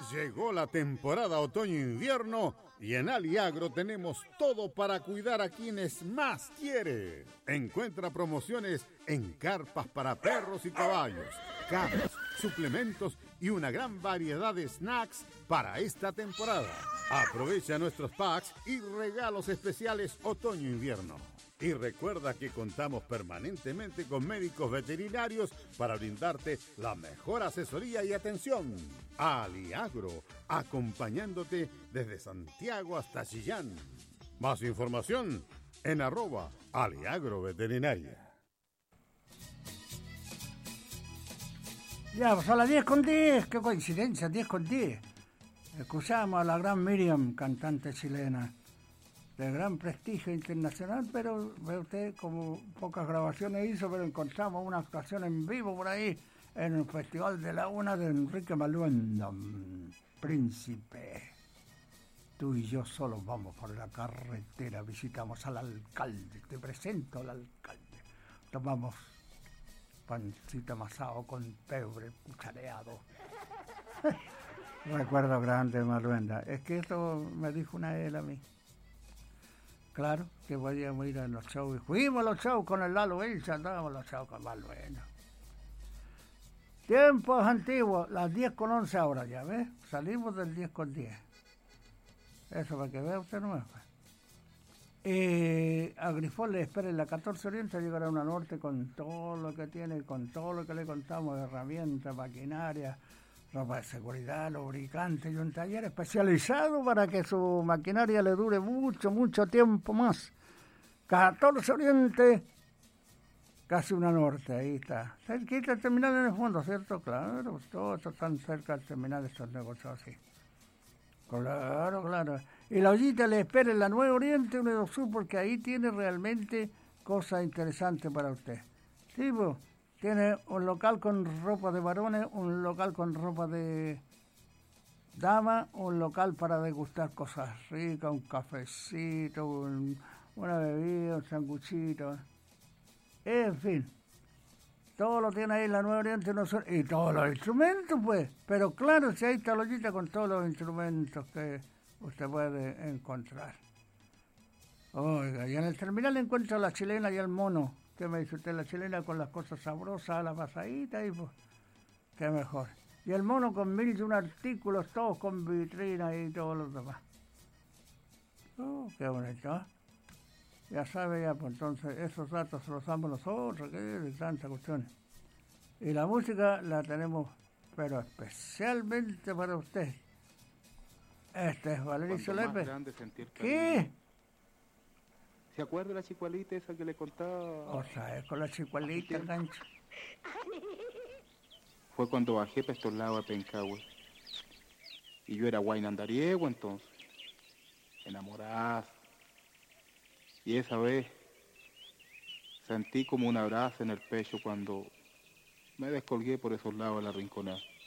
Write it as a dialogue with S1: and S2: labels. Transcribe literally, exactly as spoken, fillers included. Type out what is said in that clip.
S1: Llegó la temporada otoño-invierno y en Aliagro tenemos todo para cuidar a quienes más quiere. Encuentra promociones en carpas para perros y caballos, camas, suplementos y una gran variedad de snacks para esta temporada. Aprovecha nuestros packs y regalos especiales otoño-invierno. Y recuerda que contamos permanentemente con médicos veterinarios para brindarte la mejor asesoría y atención. Aliagro, acompañándote desde Santiago hasta Chillán. Más información en arroba Aliagro Veterinaria.
S2: Ya, pues son las diez con diez, qué coincidencia, diez con diez. Escuchamos a la gran Miriam, cantante chilena, de gran prestigio internacional, pero ve usted como pocas grabaciones hizo, pero encontramos una actuación en vivo por ahí en el Festival de la Una de Enrique Maluenda. Príncipe, tú y yo solo vamos por la carretera, visitamos al alcalde, te presento al alcalde, tomamos pancito amasado con pebre cuchareado. Recuerdo grande, Maluenda. Es que esto me dijo una él a mí. Claro, que podíamos ir a los shows. Y fuimos a los shows con el Lalo Elsa, andábamos a los shows con Maluenda. Tiempos antiguos, las diez con once ahora ya, ¿ves? Salimos del diez con diez. Eso para que vea usted nomás. Y a Grifol le espera en la catorce Oriente, llegará a una norte con todo lo que tiene, con todo lo que le contamos, herramientas, maquinaria, ropa de seguridad, lubricante y un taller especializado para que su maquinaria le dure mucho, mucho tiempo más. catorce Oriente, casi una norte, ahí está. Cerquita el terminal en el fondo, ¿cierto? Claro, todos están cerca del terminal de estos negocios así. Claro, claro. Y la ollita le espera en la nueva Oriente, Unido Sur, porque ahí tiene realmente cosas interesantes para usted. Sí, pues. Tiene un local con ropa de varones, un local con ropa de dama, un local para degustar cosas ricas, un cafecito, un, una bebida, un sanguchito. En fin, todo lo tiene ahí en la Nueva Oriente no son, y todos los instrumentos, pues. Pero claro, si ahí está la ollita con todos los instrumentos que usted puede encontrar. Oiga, y en el terminal encuentra la chilena y el mono. ¿Qué me dice usted? La chilena con las cosas sabrosas, la pasadita y pues, qué mejor. Y el mono con mil y un artículos, todos con vitrina y todos los demás. Oh, qué bonito, ¿eh? Ya sabe, ya, pues entonces esos datos se los damos nosotros, que de tantas cuestiones. Y la música la tenemos, pero especialmente para usted. Este es Valerio Lepe. ¿Qué?
S3: ¿Se acuerda de la chicualita esa que le contaba?
S2: O sea, es con la chicualita, gancho.
S3: Fue cuando bajé para estos lados de Pencahue. Y yo era guaynandariego entonces. Enamorada. Y esa vez sentí como un abrazo en el pecho cuando me descolgué por esos lados de la rinconada.